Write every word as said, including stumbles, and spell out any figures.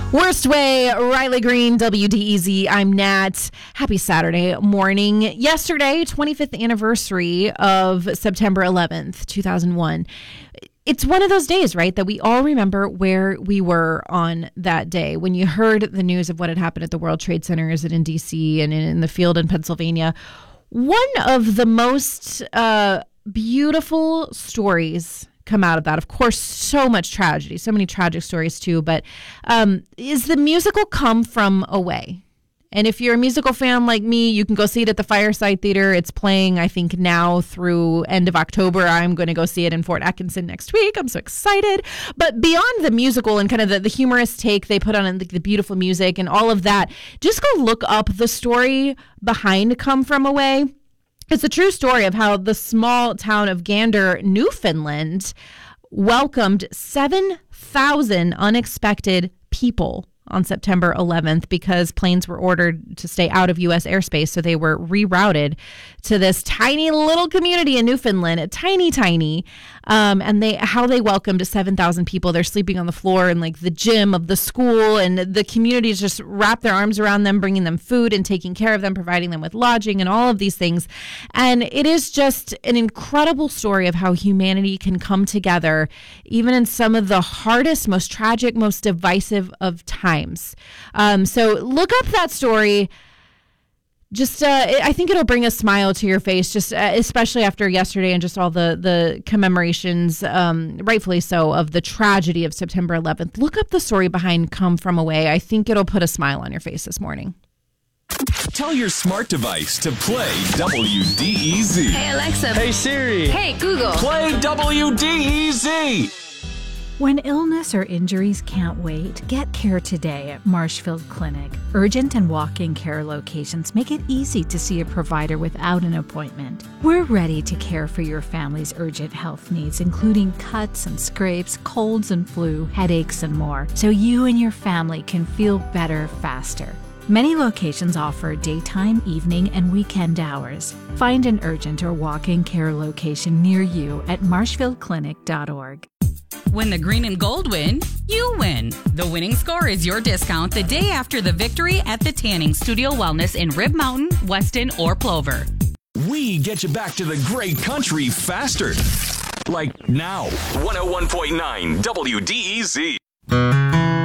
Worst Way, Riley Green, W D E Z. I'm Nat. Happy Saturday morning. Yesterday, twenty-fifth anniversary of September eleventh, two thousand one. It's one of those days, right, that we all remember where we were on that day. When you heard the news of what had happened at the World Trade Centers and in D C and in the field in Pennsylvania, one of the most uh, beautiful stories come out of that. Of course, so much tragedy, so many tragic stories too, but um, is the musical Come From Away. And if you're a musical fan like me, you can go see it at the Fireside Theater. It's playing, I think, now through end of October. I'm going to go see it in Fort Atkinson next week. I'm so excited. But beyond the musical and kind of the, the humorous take they put on the, the beautiful music and all of that, just go look up the story behind Come From Away. It's a true story of how the small town of Gander, Newfoundland, welcomed seven thousand unexpected people on September eleventh because planes were ordered to stay out of U S airspace. So they were rerouted to this tiny little community in Newfoundland, tiny, tiny. Um, and they how they welcomed seven thousand people. They're sleeping on the floor in like the gym of the school, and the community just wrapped their arms around them, bringing them food and taking care of them, providing them with lodging and all of these things. And it is just an incredible story of how humanity can come together, even in some of the hardest, most tragic, most divisive of times. Um, so look up that story. Just, uh, I think it'll bring a smile to your face, just uh, especially after yesterday and just all the, the commemorations, um, rightfully so, of the tragedy of September eleventh. Look up the story behind Come From Away. I think it'll put a smile on your face this morning. Tell your smart device to play W D E Z. Hey, Alexa. Hey, Siri. Hey, Google. Play W D E Z. When illness or injuries can't wait, get care today at Marshfield Clinic. Urgent and walk-in care locations make it easy to see a provider without an appointment. We're ready to care for your family's urgent health needs, including cuts and scrapes, colds and flu, headaches, and more, so you and your family can feel better faster. Many locations offer daytime, evening, and weekend hours. Find an urgent or walk-in care location near you at marshfield clinic dot org. When the green and gold win, you win. The winning score is your discount the day after the victory at the Tanning Studio Wellness in Rib Mountain, Weston, or Plover. We get you back to the great country faster. Like now. one oh one point nine W D E Z.